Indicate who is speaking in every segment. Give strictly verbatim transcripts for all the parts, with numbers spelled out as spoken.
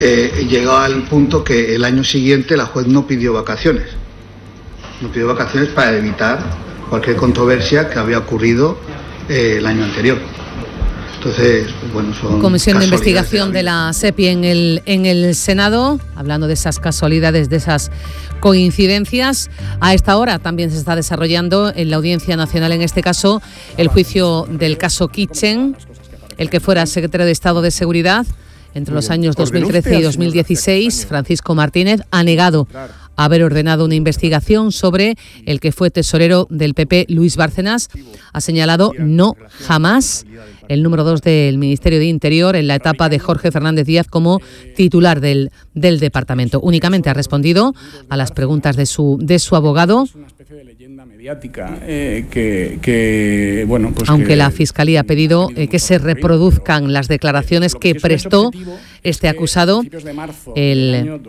Speaker 1: Eh, llegó al punto que el año siguiente la juez no pidió vacaciones. No pidió vacaciones para evitar cualquier controversia que había ocurrido eh, el año anterior. Entonces, bueno, son
Speaker 2: Comisión de investigación de la SEPI en el, en el Senado, hablando de esas casualidades, de esas coincidencias. A esta hora también se está desarrollando en la Audiencia Nacional, en este caso, el juicio del caso Kitchen, el que fuera secretario de Estado de Seguridad entre los años dos mil trece y dos mil dieciséis, Francisco Martínez, ha negado haber ordenado una investigación sobre el que fue tesorero del P P, Luis Bárcenas. Ha señalado no jamás el número dos del Ministerio de Interior en la etapa de Jorge Fernández Díaz como titular del, del departamento. Únicamente ha respondido a las preguntas de su, de su abogado.
Speaker 3: Mediática, eh, que, que, bueno, pues
Speaker 2: aunque
Speaker 3: que,
Speaker 2: la Fiscalía ha pedido eh, que se reproduzcan las declaraciones que prestó este acusado, el, el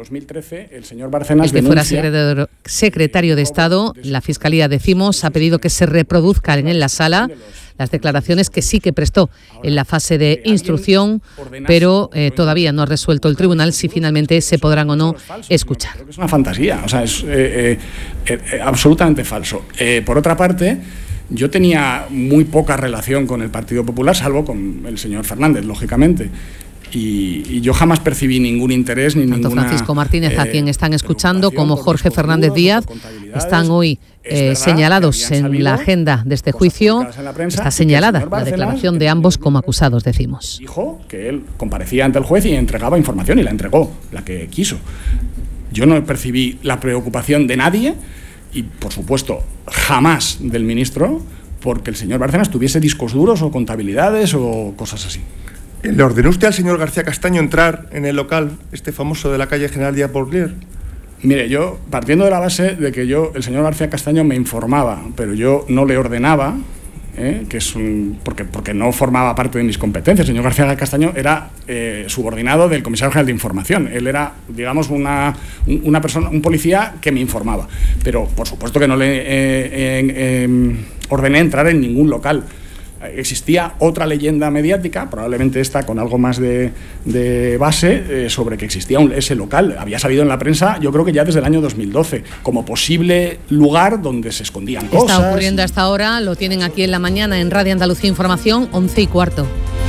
Speaker 2: que fuera secretario, secretario de Estado. La Fiscalía, decimos, ha pedido que se reproduzcan en la sala las declaraciones que sí que prestó en la fase de instrucción, pero eh, todavía no ha resuelto el tribunal si finalmente se podrán o no escuchar.
Speaker 3: Es una fantasía, o sea, es eh, eh, eh, absolutamente falso. Eh, por otra parte, yo tenía muy poca relación con el Partido Popular, salvo con el señor Fernández, lógicamente. Y, y yo jamás percibí ningún interés ni
Speaker 2: Tanto
Speaker 3: ninguna...
Speaker 2: Francisco Martínez, a quien están escuchando, como Jorge Fernández Díaz, están hoy eh, señalados en la agenda de este juicio. Está señalada la declaración de ambos como acusados, decimos.
Speaker 3: Dijo que él comparecía ante el juez y entregaba información, y la entregó, la que quiso. Yo no percibí la preocupación de nadie y, por supuesto, jamás del ministro, porque el señor Bárcenas tuviese discos duros o contabilidades o cosas así.
Speaker 4: ¿Le ordenó usted al señor García Castaño entrar en el local, este famoso de la calle General Díaz Borlier?
Speaker 3: Mire, yo, partiendo de la base de que yo, el señor García Castaño me informaba, pero yo no le ordenaba, ¿eh? que es un, porque, porque no formaba parte de mis competencias. El señor García Castaño era eh, subordinado del Comisario General de Información. Él era, digamos, una, una persona, un policía que me informaba. Pero, por supuesto que no le eh, eh, eh, ordené entrar en ningún local. Existía otra leyenda mediática, probablemente esta con algo más de, de base, eh, sobre que existía un, ese local. Había salido en la prensa, yo creo que ya desde el año dos mil doce, como posible lugar donde se escondían cosas.
Speaker 2: Está ocurriendo hasta ahora, lo tienen aquí en la mañana en Radio Andalucía Información, once y cuarto.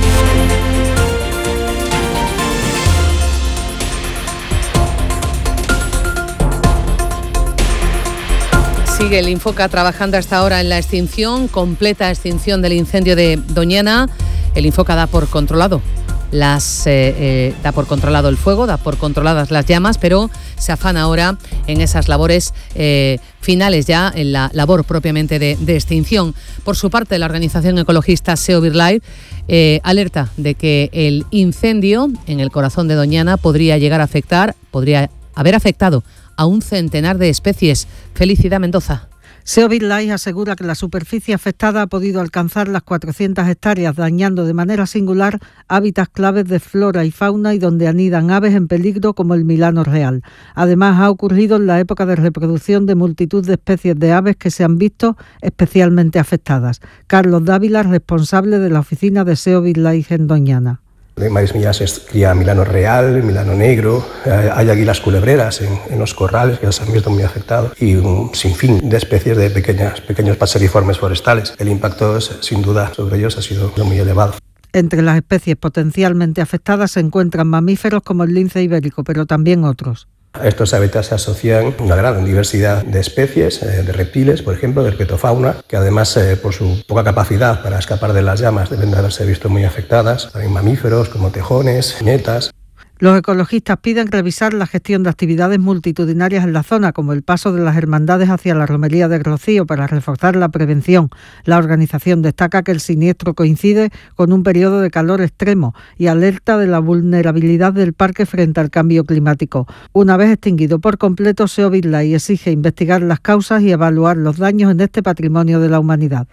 Speaker 2: Sigue el Infoca trabajando hasta ahora en la extinción, completa extinción del incendio de Doñana. El Infoca da por controlado las eh, eh, da por controlado el fuego, da por controladas las llamas, pero se afana ahora en esas labores eh, finales ya, en la labor propiamente de, de extinción. Por su parte, la organización ecologista SEO BirdLife eh, alerta de que el incendio en el corazón de Doñana podría llegar a afectar, podría haber afectado a un centenar de especies. Felicidad Mendoza.
Speaker 5: SEO BirdLife asegura que la superficie afectada ha podido alcanzar las cuatrocientas hectáreas, dañando de manera singular hábitats claves de flora y fauna y donde anidan aves en peligro como el milano real. Además, ha ocurrido en la época de reproducción de multitud de especies de aves que se han visto especialmente afectadas. Carlos Dávila, responsable de la oficina de SEO BirdLife en Doñana.
Speaker 6: En Maris Millas se cría milano real, milano negro, hay águilas culebreras en, en los corrales que se han visto muy afectados y un sinfín de especies de pequeñas, pequeños paseriformes forestales. El impacto, sin duda, sobre ellos ha sido muy elevado.
Speaker 5: Entre las especies potencialmente afectadas se encuentran mamíferos como el lince ibérico, pero también otros.
Speaker 6: A estos hábitats se asocian una gran diversidad de especies, eh, de reptiles, por ejemplo, de herpetofauna, que además, eh, por su poca capacidad para escapar de las llamas, deben de haberse visto muy afectadas. También mamíferos como tejones, ñetas.
Speaker 5: Los ecologistas piden revisar la gestión de actividades multitudinarias en la zona, como el paso de las hermandades hacia la romería de Rocío para reforzar la prevención. La organización destaca que el siniestro coincide con un periodo de calor extremo y alerta de la vulnerabilidad del parque frente al cambio climático. Una vez extinguido por completo, SEO BirdLife exige investigar las causas y evaluar los daños en este patrimonio de la humanidad.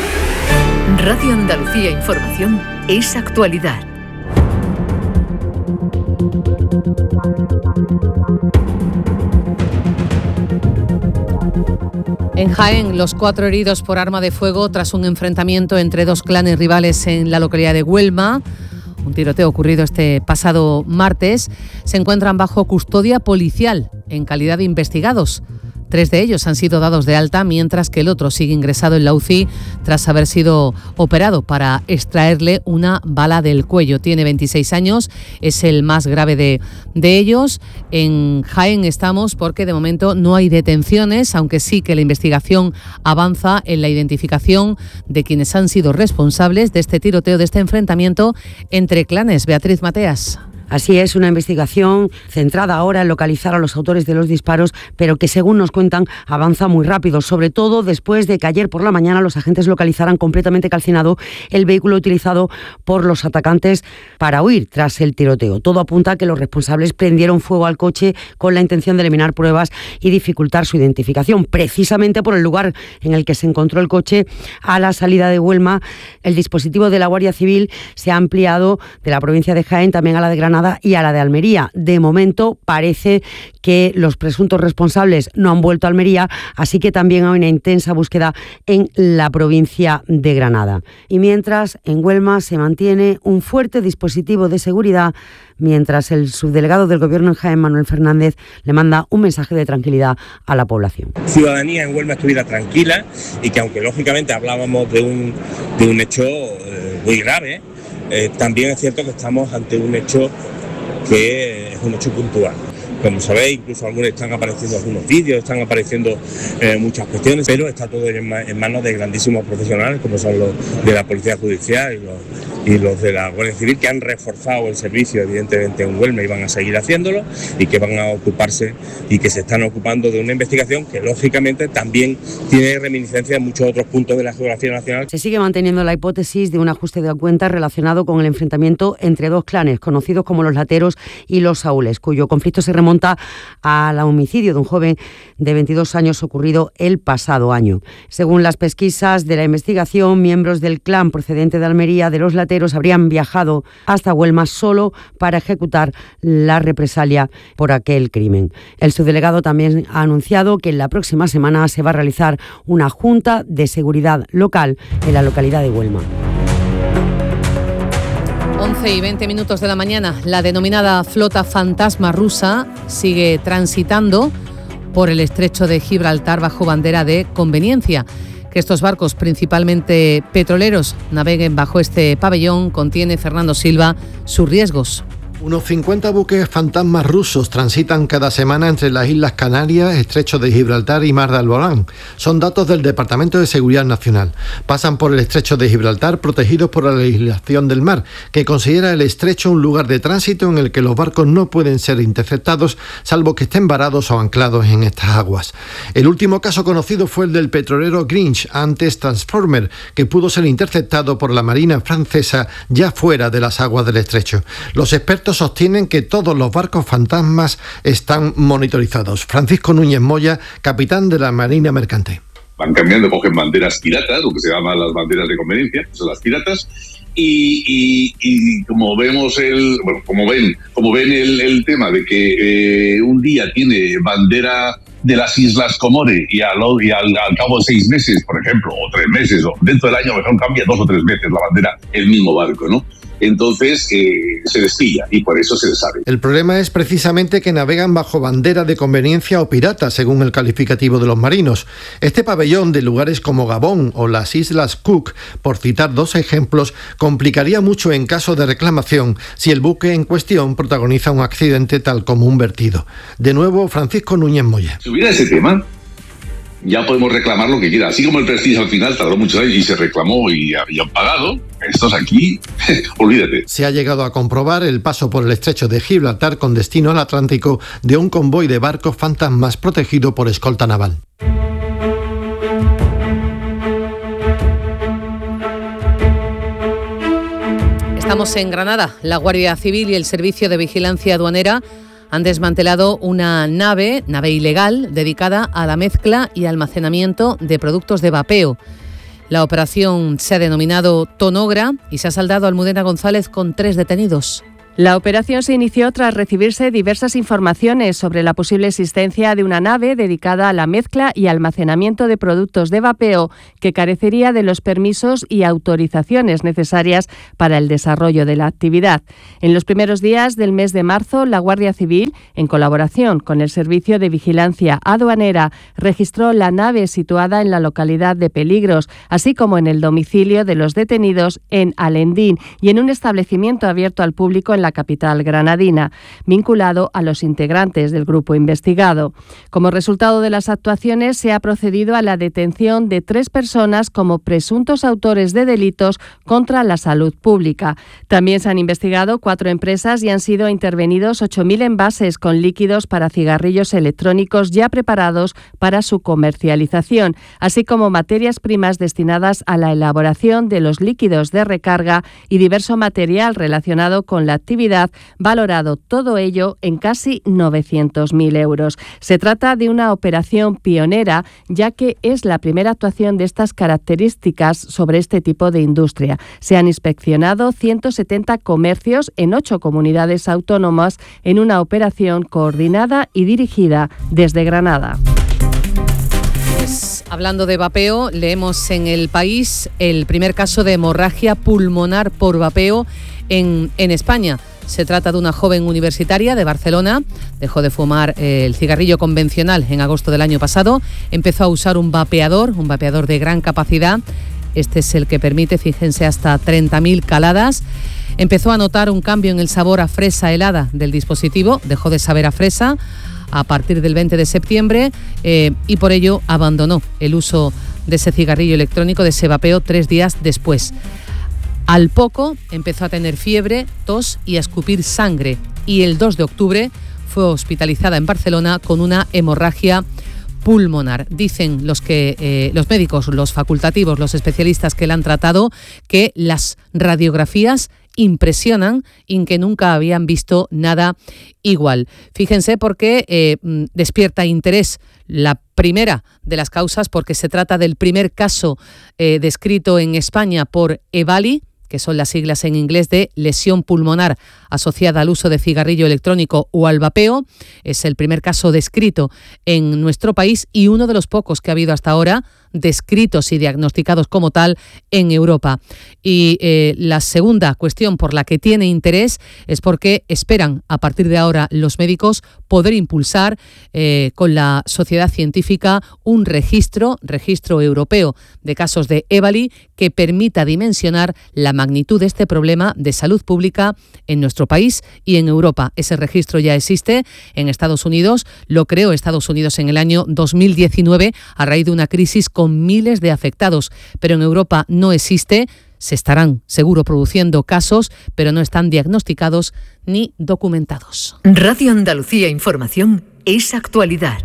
Speaker 7: Radio Andalucía Información es actualidad.
Speaker 2: En Jaén, los cuatro heridos por arma de fuego tras un enfrentamiento entre dos clanes rivales en la localidad de Huelma. un tiroteo ocurrido este pasado martes, se encuentran bajo custodia policial en calidad de investigados. Tres de ellos han sido dados de alta, mientras que el otro sigue ingresado en la U C I tras haber sido operado para extraerle una bala del cuello. Tiene veintiséis años, es el más grave de, de ellos. En Jaén estamos porque de momento no hay detenciones, aunque sí que la investigación avanza en la identificación de quienes han sido responsables de este tiroteo, de este enfrentamiento entre clanes. Beatriz Mateas.
Speaker 8: Así es, una investigación centrada ahora en localizar a los autores de los disparos, pero que, según nos cuentan, avanza muy rápido, sobre todo después de que ayer por la mañana los agentes localizaran completamente calcinado el vehículo utilizado por los atacantes para huir tras el tiroteo. Todo apunta a que los responsables prendieron fuego al coche con la intención de eliminar pruebas y dificultar su identificación. Precisamente por el lugar en el que se encontró el coche a la salida de Huelma, el dispositivo de la Guardia Civil se ha ampliado de la provincia de Jaén también a la de Granada y a la de Almería. De momento parece que los presuntos responsables no han vuelto a Almería, así que también hay una intensa búsqueda en la provincia de Granada. Y mientras, en Huelma se mantiene un fuerte dispositivo de seguridad, mientras el subdelegado del Gobierno en Jaén, Manuel Fernández, le manda un mensaje de tranquilidad a la población.
Speaker 9: Ciudadanía en Huelma estuviera tranquila y que, aunque lógicamente hablábamos de un, de un hecho eh, muy grave, Eh, también es cierto que estamos ante un hecho que es un hecho puntual. Como sabéis, incluso algunos están apareciendo algunos vídeos, están apareciendo eh, muchas cuestiones, pero está todo en, ma- en manos de grandísimos profesionales, como son los de la Policía Judicial y los, y los de la Guardia Civil, que han reforzado el servicio, evidentemente, en Huelma, y van a seguir haciéndolo, y que van a ocuparse y que se están ocupando de una investigación que, lógicamente, también tiene reminiscencia en muchos otros puntos de la geografía nacional.
Speaker 8: Se sigue manteniendo la hipótesis de un ajuste de cuentas relacionado con el enfrentamiento entre dos clanes, conocidos como los Lateros y los Saúles, cuyo conflicto se remonta remonta al homicidio de un joven de veintidós años ocurrido el pasado año. Según las pesquisas de la investigación, miembros del clan procedente de Almería de los Lateros habrían viajado hasta Huelma solo para ejecutar la represalia por aquel crimen. El subdelegado también ha anunciado que en la próxima semana se va a realizar una junta de seguridad local en la localidad de Huelma.
Speaker 2: once y veinte minutos de la mañana, la denominada flota fantasma rusa sigue transitando por el estrecho de Gibraltar bajo bandera de conveniencia. Que estos barcos, principalmente petroleros, naveguen bajo este pabellón contiene, Fernando Silva, sus riesgos.
Speaker 10: Unos cincuenta buques fantasmas rusos transitan cada semana entre las Islas Canarias, Estrecho de Gibraltar y Mar de Alborán. Son datos del Departamento de Seguridad Nacional. Pasan por el Estrecho de Gibraltar protegidos por la legislación del mar, que considera el estrecho un lugar de tránsito en el que los barcos no pueden ser interceptados, salvo que estén varados o anclados en estas aguas. El último caso conocido fue el del petrolero Grinch, antes Transformer, que pudo ser interceptado por la Marina francesa ya fuera de las aguas del estrecho. Los expertos sostienen que todos los barcos fantasmas están monitorizados. Francisco Núñez Moya, capitán de la Marina Mercante.
Speaker 11: Van cambiando, cogen banderas piratas, lo que se llaman las banderas de conveniencia, son las piratas, y, y, y como vemos el, bueno, como ven, como ven el, el tema de que eh, un día tiene bandera de las Islas Comore y, al, y al, al cabo de seis meses, por ejemplo, o tres meses, o dentro del año mejor cambia dos o tres veces la bandera el mismo barco, ¿no? Entonces eh, se despilla y por eso se sabe.
Speaker 10: El problema es precisamente que navegan bajo bandera de conveniencia o pirata, según el calificativo de los marinos. Este pabellón de lugares como Gabón o las Islas Cook, por citar dos ejemplos, complicaría mucho en caso de reclamación si el buque en cuestión protagoniza un accidente tal como un vertido. De nuevo, Francisco Núñez Moya.
Speaker 11: Si hubiera ese tema, ya podemos reclamar lo que quiera. Así como el Prestige al final tardó muchos años y se reclamó y habían pagado, estos aquí, olvídate.
Speaker 10: Se ha llegado a comprobar el paso por el estrecho de Gibraltar con destino al Atlántico de un convoy de barcos fantasmas protegido por escolta naval.
Speaker 2: Estamos en Granada. La Guardia Civil y el Servicio de Vigilancia Aduanera han desmantelado una nave, nave ilegal, dedicada a la mezcla y almacenamiento de productos de vapeo. La operación se ha denominado Tonogra y se ha saldado a Almudena González con tres detenidos.
Speaker 12: La operación se inició tras recibirse diversas informaciones sobre la posible existencia de una nave dedicada a la mezcla y almacenamiento de productos de vapeo que carecería de los permisos y autorizaciones necesarias para el desarrollo de la actividad. En los primeros días del mes de marzo, la Guardia Civil, en colaboración con el Servicio de Vigilancia Aduanera, registró la nave situada en la localidad de Peligros, así como en el domicilio de los detenidos en Alendín y en un establecimiento abierto al público en la capital granadina, vinculado a los integrantes del grupo investigado. Como resultado de las actuaciones, se ha procedido a la detención de tres personas como presuntos autores de delitos contra la salud pública. También se han investigado cuatro empresas y han sido intervenidos ocho mil envases con líquidos para cigarrillos electrónicos ya preparados para su comercialización, así como materias primas destinadas a la elaboración de los líquidos de recarga y diverso material relacionado con la actividad, valorado todo ello en casi novecientos mil euros. Se trata de una operación pionera, ya que es la primera actuación de estas características sobre este tipo de industria. Se han inspeccionado ciento setenta comercios en ocho comunidades autónomas en una operación coordinada y dirigida desde Granada.
Speaker 2: Pues, hablando de vapeo, leemos en El País el primer caso de hemorragia pulmonar por vapeo en, en España. Se trata de una joven universitaria de Barcelona, dejó de fumar eh, el cigarrillo convencional en agosto del año pasado, empezó a usar un vapeador, un vapeador de gran capacidad, este es el que permite, fíjense, hasta treinta mil caladas. Empezó a notar un cambio en el sabor a fresa helada del dispositivo, dejó de saber a fresa a partir del veinte de septiembre eh, y por ello abandonó el uso de ese cigarrillo electrónico, de ese vapeo, tres días después. Al poco empezó a tener fiebre, tos y a escupir sangre y el dos de octubre fue hospitalizada en Barcelona con una hemorragia pulmonar. Dicen los que eh, los médicos, los facultativos, los especialistas que la han tratado, que las radiografías impresionan y que nunca habían visto nada igual. Fíjense porque eh, despierta interés la primera de las causas, porque se trata del primer caso eh, descrito en España por EVALI, que son las siglas en inglés de lesión pulmonar asociada al uso de cigarrillo electrónico o al vapeo. Es el primer caso descrito en nuestro país y uno de los pocos que ha habido hasta ahora descritos y diagnosticados como tal en Europa. Y eh, la segunda cuestión por la que tiene interés es porque esperan a partir de ahora los médicos poder impulsar eh, con la sociedad científica un registro, registro europeo de casos de EVALI que permita dimensionar la magnitud de este problema de salud pública en nuestro país y en Europa. Ese registro ya existe en Estados Unidos, lo creó Estados Unidos en el año dos mil diecinueve a raíz de una crisis con miles de afectados, pero en Europa no existe. Se estarán seguro produciendo casos, pero no están diagnosticados ni documentados.
Speaker 7: Radio Andalucía Información es actualidad.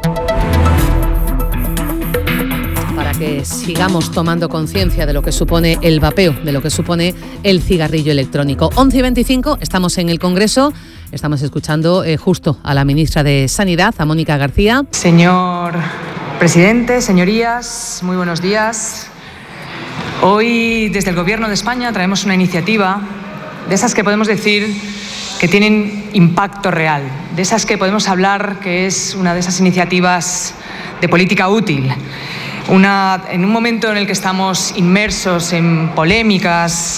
Speaker 2: Para que sigamos tomando conciencia de lo que supone el vapeo, de lo que supone el cigarrillo electrónico. once y veinticinco, estamos en el Congreso, estamos escuchando eh, justo a la ministra de Sanidad, a Mónica García.
Speaker 13: Señor presidente, señorías, muy buenos días. Hoy, desde el Gobierno de España, traemos una iniciativa de esas que podemos decir que tienen impacto real, de esas que podemos hablar que es una de esas iniciativas de política útil. Una, en un momento en el que estamos inmersos en polémicas,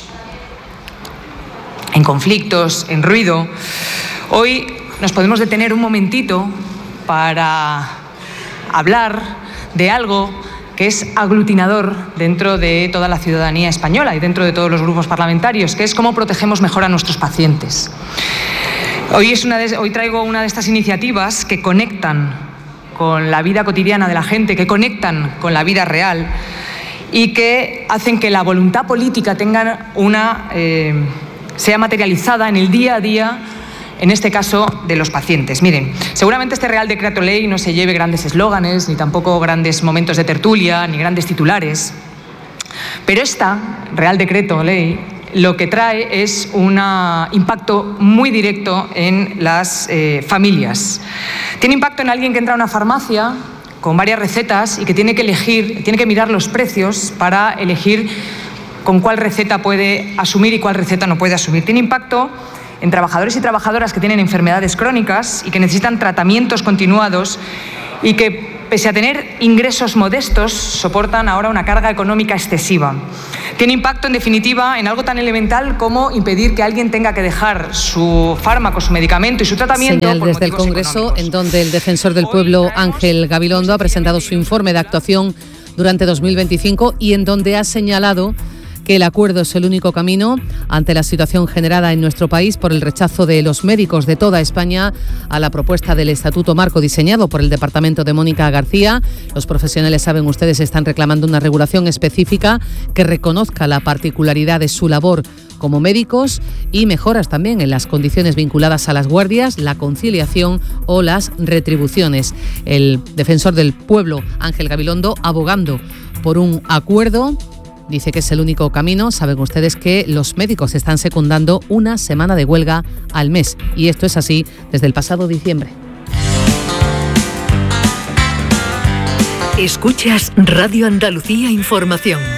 Speaker 13: en conflictos, en ruido, hoy nos podemos detener un momentito para hablar de algo que es aglutinador dentro de toda la ciudadanía española y dentro de todos los grupos parlamentarios, que es cómo protegemos mejor a nuestros pacientes. Hoy, es una de, hoy traigo una de estas iniciativas que conectan con la vida cotidiana de la gente, que conectan con la vida real y que hacen que la voluntad política tenga una, eh, sea materializada en el día a día, en este caso de los pacientes. Miren, seguramente este Real Decreto Ley no se lleve grandes eslóganes, ni tampoco grandes momentos de tertulia, ni grandes titulares, pero esta Real Decreto Ley lo que trae es un impacto muy directo en las eh, familias. Tiene impacto en alguien que entra a una farmacia con varias recetas y que tiene que elegir, tiene que mirar los precios para elegir con cuál receta puede asumir y cuál receta no puede asumir. Tiene impacto en trabajadores y trabajadoras que tienen enfermedades crónicas y que necesitan tratamientos continuados y que, pese a tener ingresos modestos, soportan ahora una carga económica excesiva. Tiene impacto, en definitiva, en algo tan elemental como impedir que alguien tenga que dejar su fármaco, su medicamento y su tratamiento.
Speaker 2: Señal
Speaker 13: por
Speaker 2: desde el Congreso,
Speaker 13: económicos.
Speaker 2: en donde el defensor del pueblo, Ángel Gabilondo, ha presentado su informe de actuación durante dos mil veinticinco y en donde ha señalado que el acuerdo es el único camino ante la situación generada en nuestro país por el rechazo de los médicos de toda España a la propuesta del Estatuto Marco diseñado por el departamento de Mónica García. Los profesionales, saben ustedes, están reclamando una regulación específica que reconozca la particularidad de su labor como médicos y mejoras también en las condiciones vinculadas a las guardias, la conciliación o las retribuciones. El defensor del pueblo, Ángel Gabilondo, abogando por un acuerdo. Dice que es el único camino. Saben ustedes que los médicos están secundando una semana de huelga al mes y esto es así desde el pasado diciembre.
Speaker 7: Escuchas Radio Andalucía Información.